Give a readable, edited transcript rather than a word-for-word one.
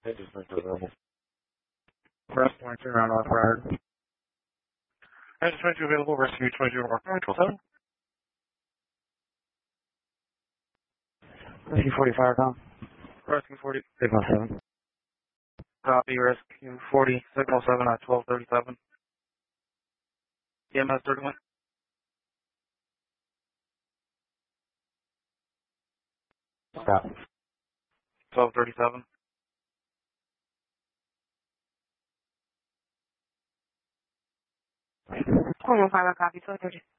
Hey, just went to available. Press 22 around North Broward. Hey, just went to available. Rescue 22 North Broward, 7. Rescue 40 Firecom. Rescue 40. Signal 7. Copy. Rescue 40. Signal 7 at 1237. EMS 31. Stop. 1237. 115, copy, 1230.